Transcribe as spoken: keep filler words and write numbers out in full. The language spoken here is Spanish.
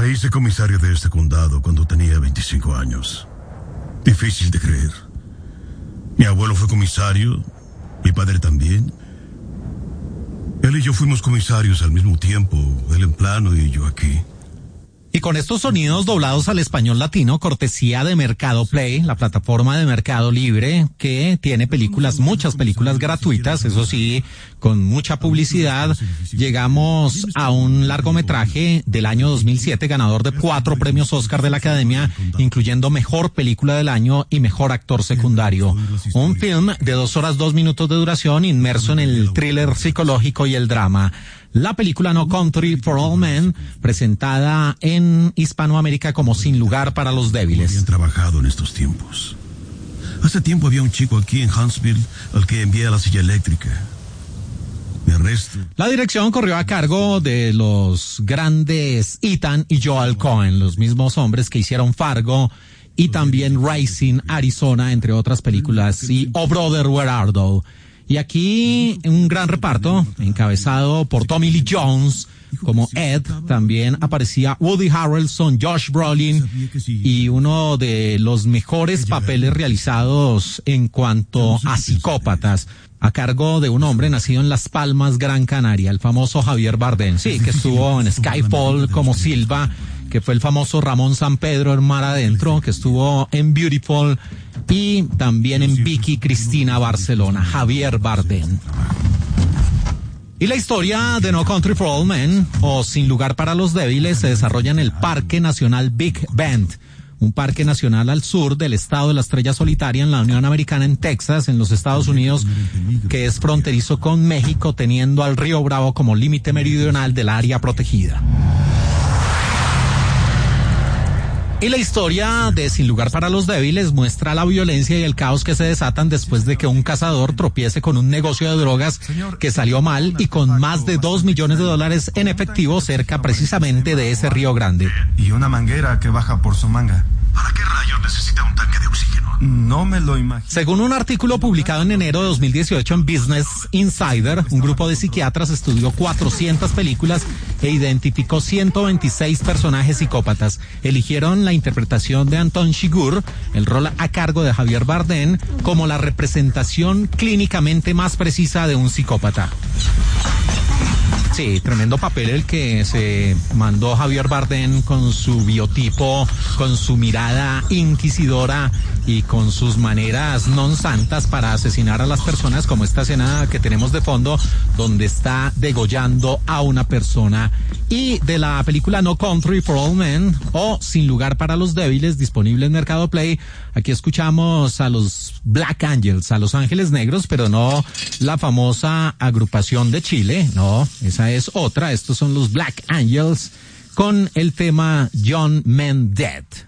Me hice comisario de este condado cuando tenía veinticinco años. Difícil de creer. Mi abuelo fue comisario, mi padre también. Él y yo fuimos comisarios al mismo tiempo, él en plano y yo aquí. Y con estos sonidos doblados al español latino, cortesía de Mercado Play, la plataforma de Mercado Libre, que tiene películas, muchas películas gratuitas, eso sí, con mucha publicidad, llegamos a un largometraje del año dos mil siete, ganador de cuatro premios Oscar de la Academia, incluyendo Mejor Película del Año y Mejor Actor Secundario. Un film de dos horas dos minutos de duración, inmerso en el thriller psicológico y el drama. La película No Country for Old Men, presentada en Hispanoamérica como Sin Lugar para los Débiles. Habían trabajado en estos tiempos. Hace tiempo había un chico aquí en Huntsville al que envié a la silla eléctrica. Me arresto. La dirección corrió a cargo de los grandes Ethan y Joel Coen, los mismos hombres que hicieron Fargo y también Rising Arizona, entre otras películas, y Oh Brother, Where Art Thou? Y aquí un gran reparto, encabezado por Tommy Lee Jones como Ed. También aparecía Woody Harrelson, Josh Brolin, y uno de los mejores papeles realizados en cuanto a psicópatas, a cargo de un hombre nacido en Las Palmas, Gran Canaria, el famoso Javier Bardem, sí, que estuvo en Skyfall como Silva, que fue el famoso Ramón San Pedro en Mar Adentro, que estuvo en Beautiful y también en Vicky Cristina Barcelona, Javier Bardem. Y la historia de No Country for Old Men, o Sin Lugar para los Débiles, se desarrolla en el Parque Nacional Big Bend, un parque nacional al sur del estado de la Estrella Solitaria en la Unión Americana en Texas, en los Estados Unidos, que es fronterizo con México, teniendo al río Bravo como límite meridional del área protegida. Y la historia de Sin Lugar para los Débiles muestra la violencia y el caos que se desatan después de que un cazador tropiece con un negocio de drogas que salió mal y con más de dos millones de dólares en efectivo cerca precisamente de ese Río Grande. Y una manguera que baja por su manga. ¿Para qué rayos necesita un tanque de oxígeno? No me lo imagino. Según un artículo publicado en enero de dos mil dieciocho en Business Insider, un grupo de psiquiatras estudió cuatrocientas películas e identificó ciento veintiséis personajes psicópatas. Eligieron la interpretación de Anton Chigurh, el rol a cargo de Javier Bardem, como la representación clínicamente más precisa de un psicópata. Sí, tremendo papel el que se mandó Javier Bardem con su biotipo, con su mirada inquisidora y con sus maneras non santas para asesinar a las personas, como esta escena que tenemos de fondo, donde está degollando a una persona. Y de la película No Country for Old Men, o Sin Lugar para los Débiles, disponible en Mercado Play, aquí escuchamos a los Black Angels, a los Ángeles Negros, pero no la famosa agrupación de Chile, no, esa es otra. Estos son los Black Angels con el tema Young Men Dead.